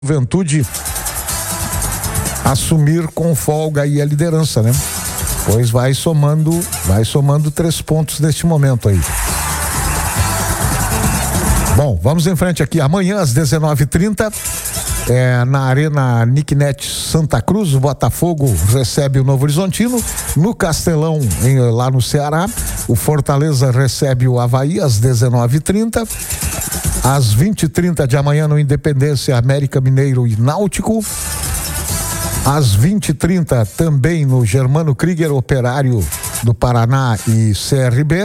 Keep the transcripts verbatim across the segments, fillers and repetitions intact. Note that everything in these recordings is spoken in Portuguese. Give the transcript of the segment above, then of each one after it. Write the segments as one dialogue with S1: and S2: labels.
S1: Juventude assumir com folga aí a liderança, né? Pois vai somando, vai somando três pontos neste momento aí. Bom, vamos em frente aqui. Amanhã às dezenove e trinta, é, na Arena Nicknet Santa Cruz, o Botafogo recebe o Novo Horizontino. No Castelão, em, lá no Ceará, o Fortaleza recebe o Avaí às dezenove e trinta. Às vinte e trinta de amanhã no Independência, América Mineiro e Náutico. Às vinte e trinta também no Germano Krieger, Operário do Paraná e C R B.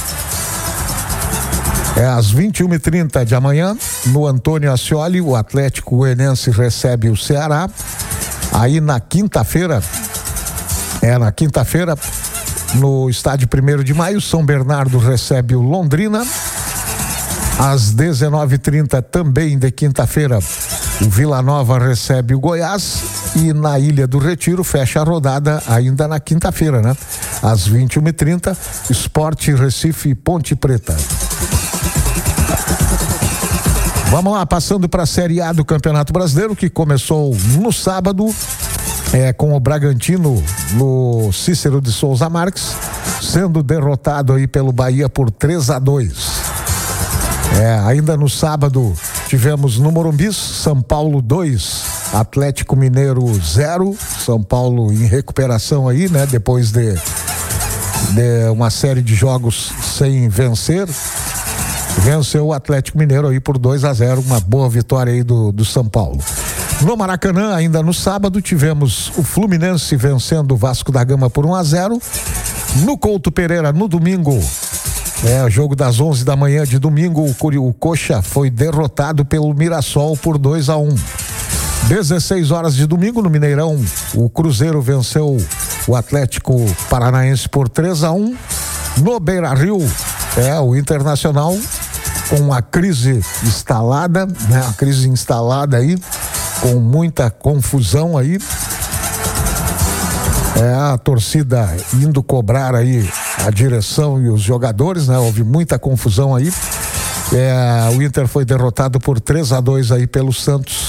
S1: É às vinte e uma e trinta de amanhã no Antônio Ascioli, o Atlético Goianiense recebe o Ceará. Aí na quinta-feira, é na quinta-feira no estádio primeiro de maio, São Bernardo recebe o Londrina. Às dezenove e trinta também de quinta-feira, o Vila Nova recebe o Goiás. E na Ilha do Retiro fecha a rodada ainda na quinta-feira, né? Às vinte e uma e trinta, Sport Recife e Ponte Preta. Vamos lá, passando para a Série A do Campeonato Brasileiro, que começou no sábado, é, com o Bragantino no Cícero de Souza Marques, sendo derrotado aí pelo Bahia por três a dois. É, ainda no sábado tivemos no Morumbi, São Paulo dois, Atlético Mineiro zero. São Paulo em recuperação aí, né? Depois de, de uma série de jogos sem vencer. Venceu o Atlético Mineiro aí por dois a zero, uma boa vitória aí do, do São Paulo. No Maracanã, ainda no sábado, tivemos o Fluminense vencendo o Vasco da Gama por um a zero. No Couto Pereira, no domingo, é, jogo das onze da manhã de domingo, o, o Coxa foi derrotado pelo Mirassol por dois a um. dezesseis horas de domingo no Mineirão, o Cruzeiro venceu o Atlético Paranaense por três a um. No Beira-Rio, é, o Internacional com a crise instalada, né? A crise instalada aí, com muita confusão aí. É, a torcida indo cobrar aí a direção e os jogadores, né? Houve muita confusão aí. É, o Inter foi derrotado por três a dois aí pelo Santos.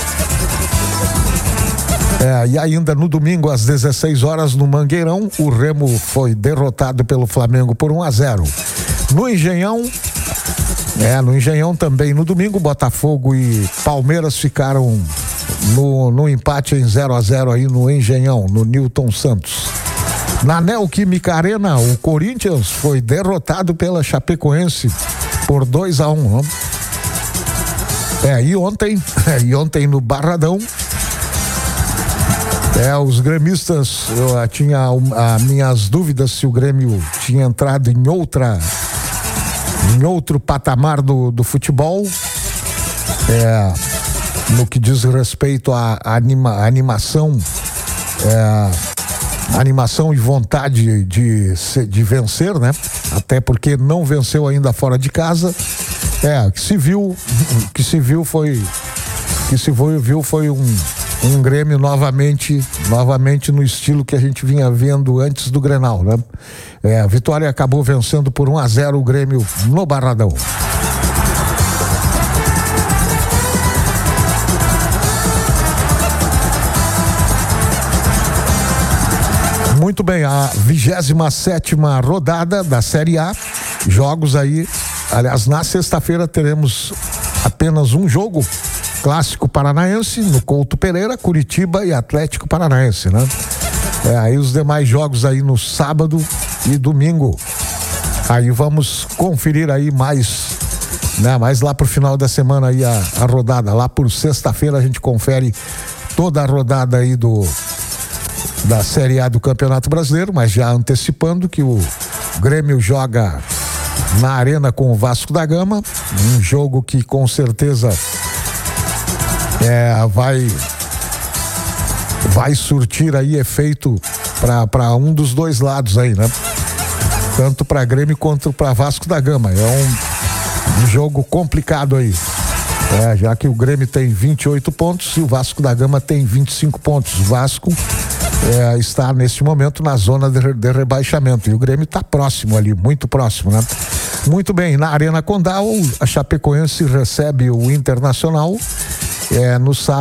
S1: É, e ainda no domingo, às dezesseis horas, no Mangueirão, o Remo foi derrotado pelo Flamengo por um a zero. No Engenhão, é, no Engenhão também no domingo, Botafogo e Palmeiras ficaram no, no empate em zero a zero aí no Engenhão, no Newton Santos. Na Neoquímica Arena, o Corinthians foi derrotado pela Chapecoense por dois a um. É, e ontem, e ontem no Barradão, É, os gremistas, eu tinha as minhas dúvidas se o Grêmio tinha entrado em outra, em outro patamar do, do futebol, é, no que diz respeito à anima, animação, é, animação e vontade de, de vencer, né? Até porque não venceu ainda fora de casa. É, que se viu, que se viu foi, que se viu foi um Um Grêmio novamente, novamente no estilo que a gente vinha vendo antes do Grenal, né? É, a Vitória acabou vencendo por um a zero o Grêmio no Barradão. Muito bem, a vigésima sétima rodada da Série A, jogos aí, aliás, na sexta-feira teremos apenas um jogo, Clássico Paranaense, no Couto Pereira, Curitiba e Atlético Paranaense, né? É, aí os demais jogos aí no sábado e domingo. Aí vamos conferir aí mais, né? Mais lá pro final da semana aí a, a rodada. Lá por sexta-feira a gente confere toda a rodada aí do da Série A do Campeonato Brasileiro, mas já antecipando que o Grêmio joga na Arena com o Vasco da Gama, um jogo que com certeza É, vai vai surtir aí efeito para um dos dois lados aí, né? Tanto para Grêmio quanto para Vasco da Gama. É um, um jogo complicado aí. É, já que o Grêmio tem vinte e oito pontos e o Vasco da Gama tem vinte e cinco pontos. O Vasco é, está neste momento na zona de, de rebaixamento e o Grêmio está próximo ali, muito próximo, né? Muito bem, na Arena Condal, a Chapecoense recebe o Internacional. é, no sábado.